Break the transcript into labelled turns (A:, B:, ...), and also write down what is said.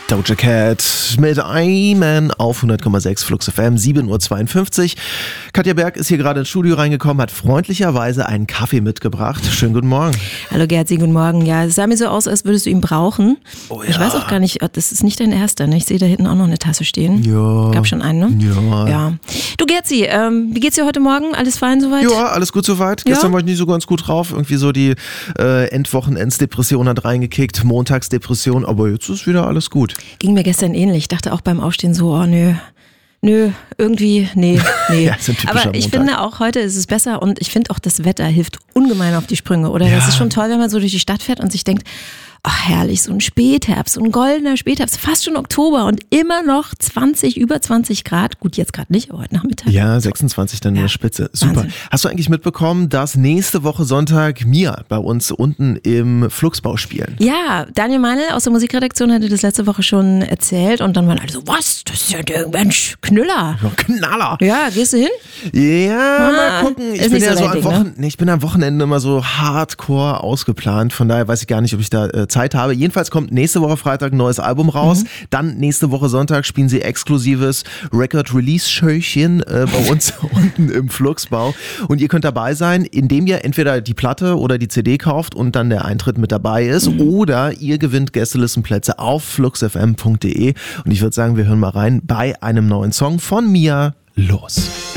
A: Doja Cat mit I'm auf 100,6 Flux FM, 7.52 Uhr. Katja Berg ist hier gerade ins Studio reingekommen, hat freundlicherweise einen Kaffee mitgebracht. Schönen guten Morgen.
B: Hallo Gerzi, guten Morgen. Ja, es sah mir so aus, als würdest du ihn brauchen.
A: Oh ja.
B: Ich weiß auch gar nicht, das ist nicht dein erster, ne? Ich sehe da hinten auch noch eine Tasse stehen.
A: Ja.
B: Gab schon einen, ne?
A: Ja.
B: Du Gerzi, wie geht's dir heute Morgen? Alles fein soweit?
A: Ja, alles gut soweit. Gestern war ich nicht so ganz gut drauf. Irgendwie so die Endwochenendsdepression hat reingekickt, Montagsdepression, aber jetzt ist wieder alles gut.
B: Ging mir gestern ähnlich. Ich dachte auch beim Aufstehen so, oh nö, irgendwie, nee.
A: Ja, ist ein typischer
B: Aber ich
A: Montag.
B: finde auch, heute ist es besser und ich finde auch, das Wetter hilft ungemein auf die Sprünge, oder?
A: Ja.
B: Das ist schon toll, wenn man so durch die Stadt fährt und sich denkt, ach herrlich, so ein Spätherbst, so ein goldener Spätherbst, fast schon Oktober und immer noch über 20 Grad. Gut, jetzt gerade nicht, aber heute Nachmittag.
A: Ja, 26 dann in der Spitze. Super.
B: Wahnsinn.
A: Hast du eigentlich mitbekommen, dass nächste Woche Sonntag Mia bei uns unten im Fluxbau spielen?
B: Ja, Daniel Meinl aus der Musikredaktion hatte das letzte Woche schon erzählt und dann waren alle so, was? Das ist ja der Mensch, Knüller.
A: Ja, Knaller.
B: Ja, gehst du hin?
A: Ja, mal gucken. Ich
B: ist
A: bin
B: nicht
A: ja
B: so
A: so
B: dein Ding,
A: ich bin am Wochenende immer so hardcore ausgeplant. Von daher weiß ich gar nicht, ob ich da Zeit habe. Jedenfalls kommt nächste Woche Freitag ein neues Album raus. Dann nächste Woche Sonntag spielen sie exklusives Record-Release-Showchen bei uns unten im Fluxbau. Und ihr könnt dabei sein, indem ihr entweder die Platte oder die CD kauft und dann der Eintritt mit dabei ist. Oder ihr gewinnt Gästelistenplätze auf fluxfm.de. Und ich würde sagen, wir hören mal rein bei einem neuen Song von Mia. Los.